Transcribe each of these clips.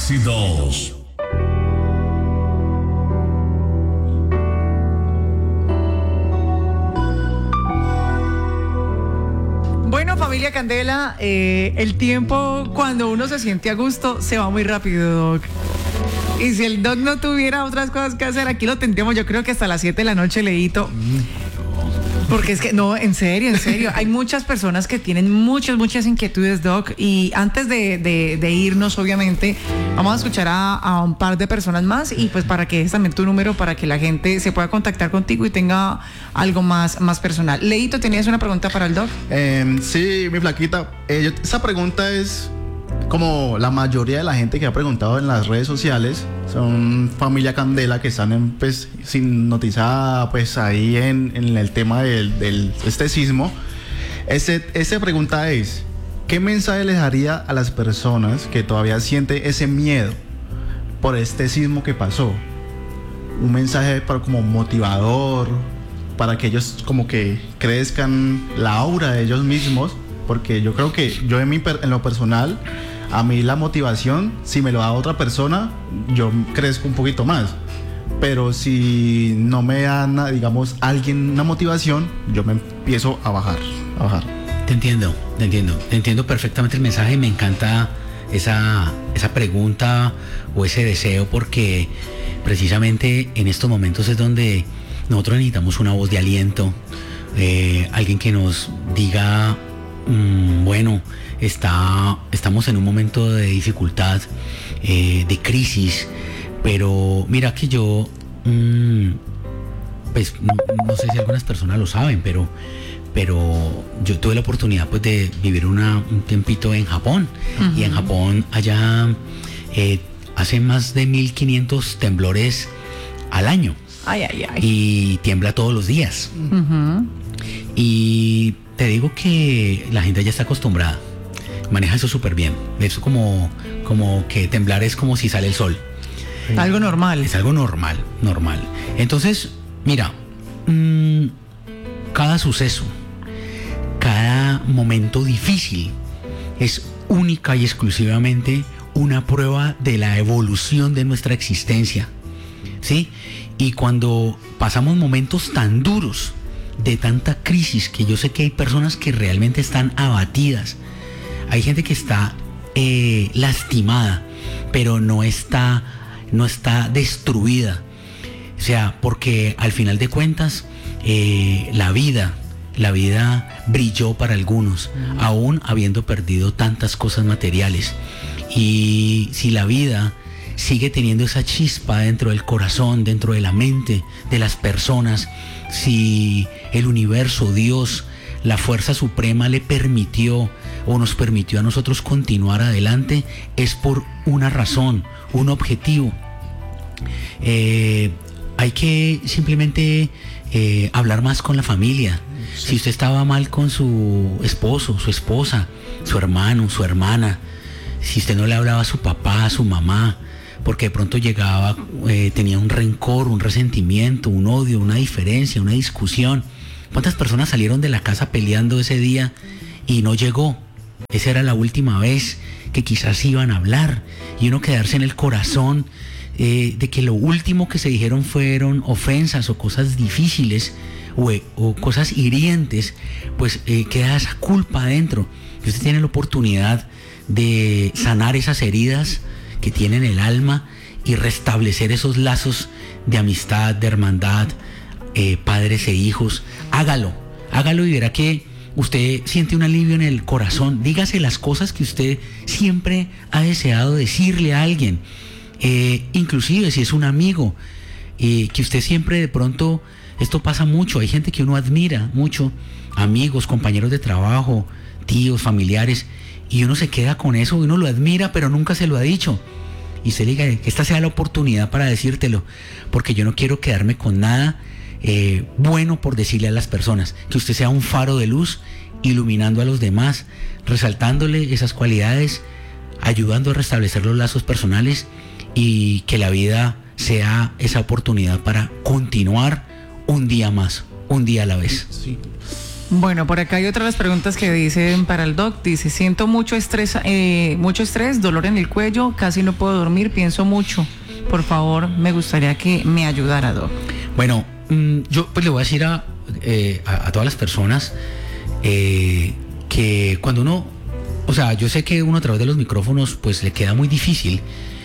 Éxitos. Bueno, familia Candela, el tiempo cuando uno se siente a gusto se va muy rápido, Doc. Y si el Doc no tuviera otras cosas que hacer, aquí lo tendríamos, yo creo que hasta las 7 de la noche, Leito. Porque es que, no, en serio, hay muchas personas que tienen muchas inquietudes, Doc, y antes de irnos, obviamente, vamos a escuchar a un par de personas más y pues para que es también tu número, para que la gente se pueda contactar contigo y tenga algo más personal. Leito, ¿tenías una pregunta para el Doc? Sí, mi flaquita, esa pregunta es como la mayoría de la gente que ha preguntado en las redes sociales. Son familia Candela que están pues hipnotizada pues ahí en el tema del este sismo. Esa pregunta es: ¿qué mensaje les daría a las personas que todavía sienten ese miedo por este sismo que pasó? Un mensaje como motivador, para que ellos como que crezcan la aura de ellos mismos, porque yo creo que yo en lo personal, a mí la motivación, si me lo da otra persona, yo crezco un poquito más. Pero si no me da, digamos, alguien una motivación, yo me empiezo a bajar. Te entiendo perfectamente el mensaje. Me encanta esa pregunta o ese deseo, porque precisamente en estos momentos es donde nosotros necesitamos una voz de aliento, alguien que nos diga, bueno, estamos en un momento de dificultad, de crisis, pero mira que yo, pues no sé si algunas personas lo saben, pero yo tuve la oportunidad pues de vivir un tiempito en Japón. Uh-huh. Y en Japón allá hace más de 1500 temblores al año. Ay. Y tiembla todos los días. Uh-huh. Y te digo que la gente ya está acostumbrada, maneja eso súper bien. Eso como que temblar es como si sale el sol. Algo normal. Es algo normal. Entonces, mira, cada suceso, cada momento difícil es única y exclusivamente una prueba de la evolución de nuestra existencia, ¿sí? Y cuando pasamos momentos tan duros, de tanta crisis, que yo sé que hay personas que realmente están abatidas, hay gente que está lastimada, pero no está destruida. O sea, porque al final de cuentas la vida brilló para algunos, aún habiendo perdido tantas cosas materiales. Y si la vida sigue teniendo esa chispa dentro del corazón, dentro de la mente de las personas, si el universo, Dios, la fuerza suprema le permitió o nos permitió a nosotros continuar adelante, es por una razón, un objetivo. Hay que simplemente hablar más con la familia. Sí. Si usted estaba mal con su esposo, su esposa, su hermano, su hermana, si usted no le hablaba a su papá, a su mamá, porque de pronto llegaba, tenía un rencor, un resentimiento, un odio, una diferencia, una discusión. ¿Cuántas personas salieron de la casa peleando ese día y no llegó? Esa era la última vez que quizás iban a hablar, y uno quedarse en el corazón de que lo último que se dijeron fueron ofensas o cosas difíciles o cosas hirientes, pues queda esa culpa adentro. Y usted tiene la oportunidad de sanar esas heridas que tienen el alma y restablecer esos lazos de amistad, de hermandad, padres e hijos. Hágalo y verá que usted siente un alivio en el corazón. Dígase las cosas que usted siempre ha deseado decirle a alguien, inclusive si es un amigo, que usted siempre de pronto, esto pasa mucho, hay gente que uno admira mucho, amigos, compañeros de trabajo, tíos, familiares, y uno se queda con eso, uno lo admira pero nunca se lo ha dicho. Y usted diga que esta sea la oportunidad para decírtelo, porque yo no quiero quedarme con nada bueno por decirle a las personas. Que usted sea un faro de luz, iluminando a los demás, resaltándole esas cualidades, ayudando a restablecer los lazos personales, y que la vida sea esa oportunidad para continuar un día más, un día a la vez. Sí. Bueno, por acá hay otra de las preguntas que dicen para el doc. Dice, siento mucho estrés, dolor en el cuello, casi no puedo dormir, pienso mucho. Por favor, me gustaría que me ayudara, doc. Bueno, yo pues le voy a decir a todas las personas que cuando uno, o sea, yo sé que uno a través de los micrófonos pues le queda muy difícil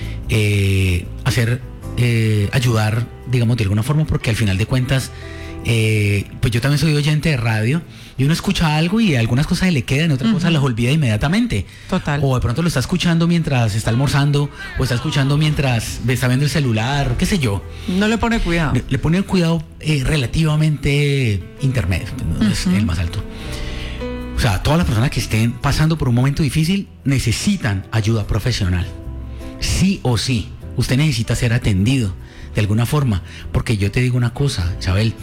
ayudar, digamos, de alguna forma, porque al final de cuentas pues yo también soy oyente de radio y uno escucha algo y algunas cosas se le quedan y otras cosas las olvida inmediatamente. Total. O de pronto lo está escuchando mientras está almorzando o está escuchando mientras está viendo el celular, qué sé yo. No le pone cuidado. Le pone el cuidado relativamente intermedio, no es el más alto. O sea, todas las personas que estén pasando por un momento difícil necesitan ayuda profesional. Sí o sí, usted necesita ser atendido de alguna forma, porque yo te digo una cosa, Isabel,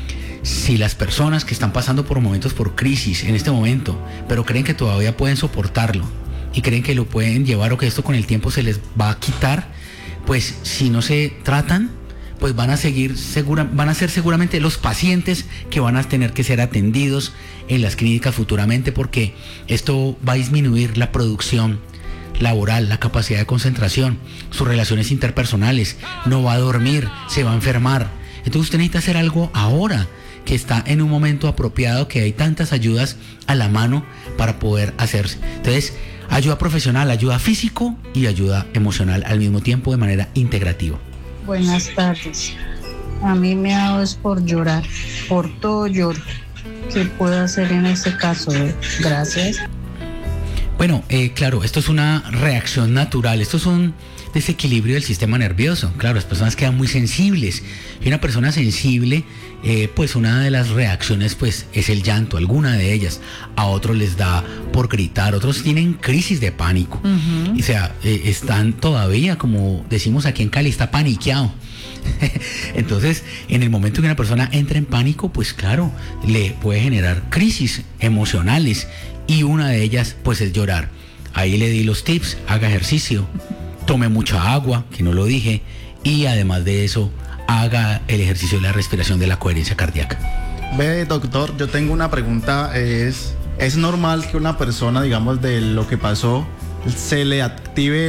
si las personas que están pasando por momentos, por crisis en este momento, pero creen que todavía pueden soportarlo y creen que lo pueden llevar o que esto con el tiempo se les va a quitar, pues si no se tratan, pues van a ser seguramente los pacientes que van a tener que ser atendidos en las clínicas futuramente, porque esto va a disminuir la producción laboral, la capacidad de concentración, sus relaciones interpersonales, no va a dormir, se va a enfermar. Entonces usted necesita hacer algo ahora, que está en un momento apropiado, que hay tantas ayudas a la mano para poder hacerse. Entonces, ayuda profesional, ayuda físico y ayuda emocional al mismo tiempo de manera integrativa. Buenas tardes. A mí me ha dado es por llorar, por todo lloro. ¿Qué puedo hacer en este caso? Gracias. Bueno, claro, esto es una reacción natural, esto es un desequilibrio del sistema nervioso. Claro, las personas quedan muy sensibles y una persona sensible, pues una de las reacciones pues es el llanto, alguna de ellas. A otros les da por gritar, otros tienen crisis de pánico. O sea, están todavía, como decimos aquí en Cali, está paniqueado. Entonces, en el momento que una persona entra en pánico, pues claro, le puede generar crisis emocionales y una de ellas pues es llorar. Ahí le di los tips: haga ejercicio, tome mucha agua, que no lo dije, y además de eso haga el ejercicio de la respiración de la coherencia cardíaca. Ve, doctor, yo tengo una pregunta. ¿Es normal que una persona, digamos, de lo que pasó, se le active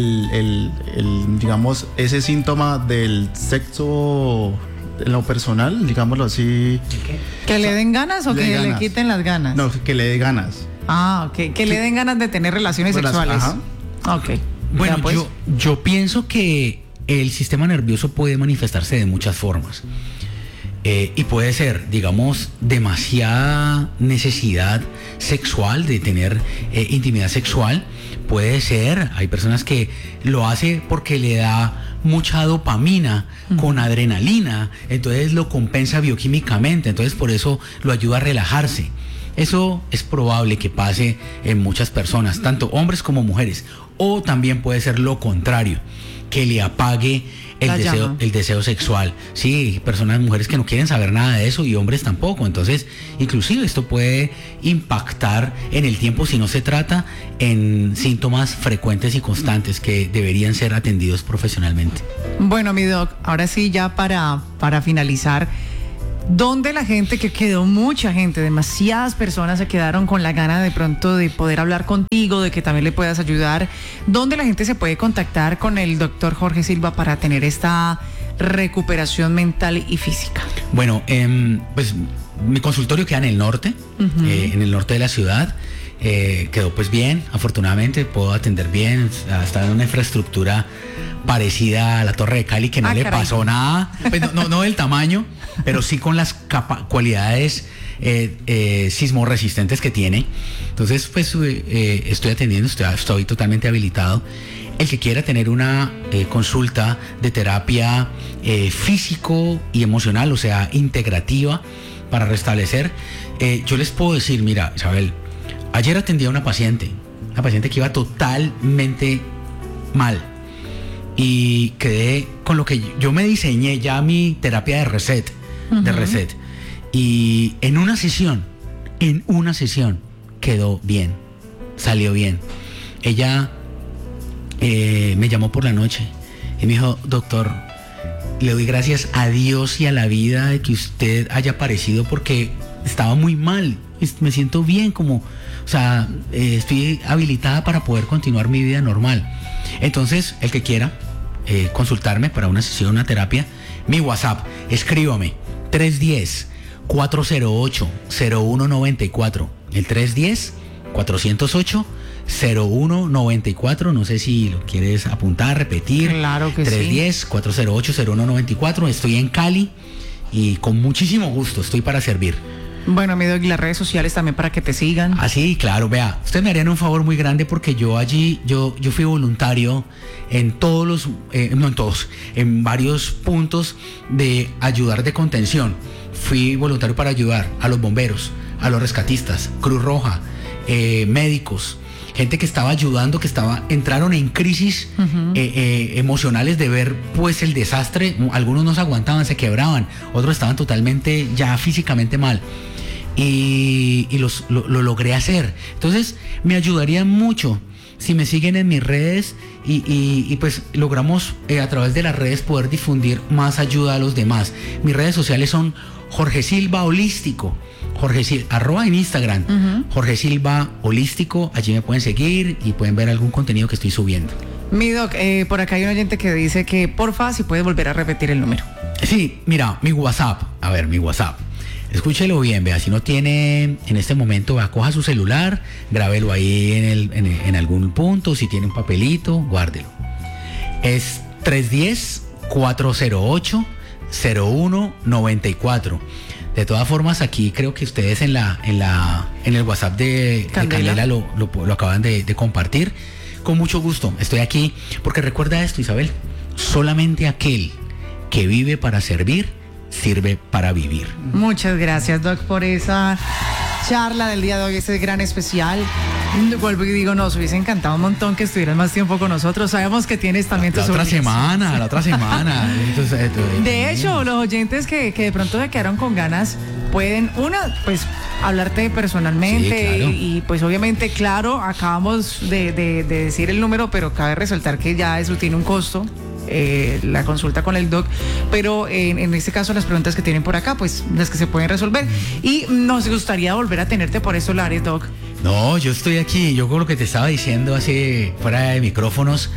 digamos, ese síntoma del sexo en lo personal, digámoslo así? ¿Que le den ganas o que le quiten las ganas? No, que le dé ganas. Ah, ok. Que le den ganas de tener relaciones sexuales. Ajá. Ok. Bueno, ya, pues. yo pienso que el sistema nervioso puede manifestarse de muchas formas. Y puede ser, digamos, demasiada necesidad sexual de tener intimidad sexual. Puede ser, hay personas que lo hace porque le da mucha dopamina con adrenalina, entonces lo compensa bioquímicamente, entonces por eso lo ayuda a relajarse. Eso es probable que pase en muchas personas, tanto hombres como mujeres. O también puede ser lo contrario, que le apague el deseo sexual. Sí, personas, mujeres que no quieren saber nada de eso y hombres tampoco. Entonces, inclusive esto puede impactar en el tiempo si no se trata en síntomas frecuentes y constantes que deberían ser atendidos profesionalmente. Bueno, mi doc, ahora sí ya para finalizar, ¿dónde la gente que quedó, mucha gente, demasiadas personas se quedaron con la gana de pronto de poder hablar contigo, de que también le puedas ayudar? ¿Dónde la gente se puede contactar con el doctor Jorge Silva para tener esta recuperación mental y física? Bueno, pues mi consultorio queda en el norte, en el norte de la ciudad. Quedó pues bien, afortunadamente puedo atender bien, está en una infraestructura parecida a la Torre de Cali, que no le pasó nada, pues no del tamaño, pero sí con las cualidades sismorresistentes que tiene. Entonces pues estoy atendiendo, estoy totalmente habilitado. El que quiera tener una consulta de terapia físico y emocional, o sea, integrativa, para restablecer, yo les puedo decir, mira, Isabel, ayer atendí a una paciente que iba totalmente mal y quedé con lo que yo me diseñé ya, mi terapia de reset, y en una sesión quedó bien, salió bien. Ella me llamó por la noche y me dijo: doctor, le doy gracias a Dios y a la vida de que usted haya aparecido, porque estaba muy mal, me siento bien, como, o sea, estoy habilitada para poder continuar mi vida normal. Entonces, el que quiera consultarme para una sesión, una terapia, mi WhatsApp, escríbame, 310-408-0194, el 310-408-0194, no sé si lo quieres apuntar, repetir. Claro que sí. 310-408-0194, estoy en Cali y con muchísimo gusto estoy para servir. Bueno, mi Doc, y las redes sociales también para que te sigan. Ah, sí, claro, vea, ustedes me harían un favor muy grande porque yo allí, yo fui voluntario en todos los, no en todos, en varios puntos de ayudar de contención. Fui voluntario para ayudar a los bomberos, a los rescatistas, Cruz Roja, médicos, gente que estaba ayudando, que entraron en crisis emocionales de ver pues el desastre. Algunos no se aguantaban, se quebraban, otros estaban totalmente ya físicamente mal. Y lo logré hacer. Entonces me ayudaría mucho si me siguen en mis redes y pues logramos a través de las redes poder difundir más ayuda a los demás. Mis redes sociales son Jorge Silva Holístico, arroba en Instagram, Jorge Silva Holístico, allí me pueden seguir y pueden ver algún contenido que estoy subiendo. Mi Doc, por acá hay un oyente que dice que porfa si puedes volver a repetir el número. Sí, mira, mi WhatsApp, escúchelo bien, vea, si no tiene en este momento, coja su celular, grábelo ahí en algún punto, si tiene un papelito, guárdelo. Es 310-408-0194. De todas formas, aquí creo que ustedes en el WhatsApp de Candela lo acaban de compartir. Con mucho gusto, estoy aquí, porque recuerda esto, Isabel, solamente aquel que vive para servir, sirve para vivir. Muchas gracias, Doc, por esa charla del día de hoy, ese gran especial. Vuelvo y digo, nos hubiese encantado un montón que estuvieras más tiempo con nosotros. Sabemos que tienes también tus la otra semana. Entonces, de hecho, los oyentes que de pronto se quedaron con ganas pueden, pues, hablarte personalmente. Sí, claro. y pues obviamente, claro, acabamos de decir el número, pero cabe resaltar que ya eso tiene un costo. La consulta con el Doc, pero en este caso las preguntas que tienen por acá, pues las que se pueden resolver, y nos gustaría volver a tenerte por esos lares, Doc. No, yo estoy aquí, yo con lo que te estaba diciendo así fuera de micrófonos,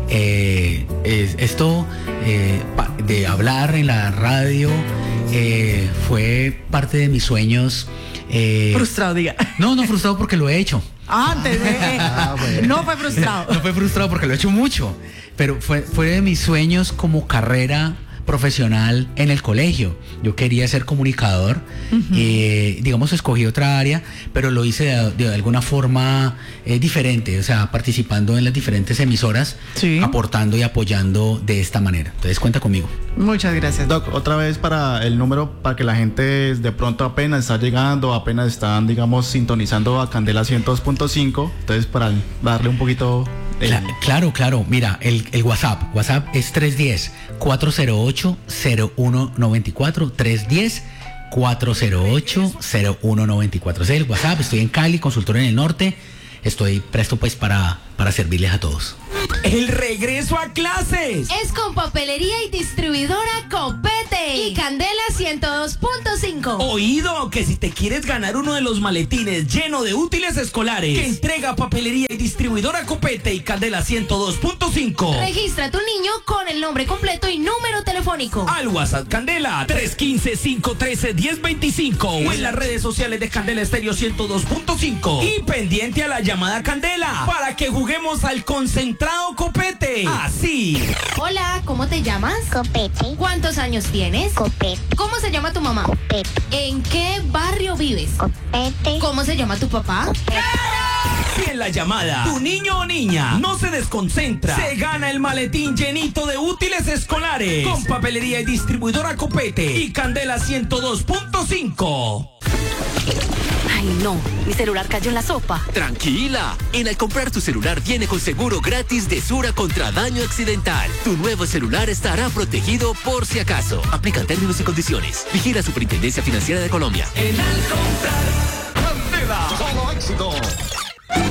esto de hablar en la radio fue parte de mis sueños. Frustrado, diga. No frustrado porque lo he hecho. Antes, bueno. No fue frustrado. No fue frustrado porque lo he hecho mucho, pero fue de mis sueños como carrera profesional en el colegio. Yo quería ser comunicador, digamos, escogí otra área, pero lo hice de alguna forma diferente, o sea, participando en las diferentes emisoras, sí, aportando y apoyando de esta manera. Entonces, cuenta conmigo. Muchas gracias. Doc, otra vez para el número, para que la gente de pronto apenas está llegando, apenas están, digamos, sintonizando a Candela 102.5, entonces para darle un poquito... Claro, mira, el WhatsApp es 310-408-0194, 310-408-0194. Es el WhatsApp, estoy en Cali, consultor en el norte, estoy presto pues para servirles a todos. ¡El regreso a clases! Es con Papelería y Distribuidora Copete y Candela 102.5. Oído, que si te quieres ganar uno de los maletines lleno de útiles escolares que entrega Papelería y Distribuidora Copete y Candela 102.5, registra a tu niño con el nombre completo y número telefónico al WhatsApp Candela 315-513-1025 o en las redes sociales de Candela Estéreo 102.5 y pendiente a la llamada Candela para que juguemos al concentrado Copete. Así. Hola, ¿cómo te llamas? Copete. ¿Cuántos años tienes? Copete. ¿Cómo se llama tu mamá? Copete. ¿En qué barrio vives? Copete. ¿Cómo se llama tu papá? Copete. Si en la llamada tu niño o niña no se desconcentra, se gana el maletín llenito de útiles escolares con Papelería y Distribuidora Copete y Candela 102.5. Ay, no, mi celular cayó en la sopa. Tranquila, al comprar tu celular viene con seguro gratis de Sura contra daño accidental. Tu nuevo celular estará protegido por si acaso. Aplican términos y condiciones. Vigila Superintendencia Financiera de Colombia. Candela, solo éxito.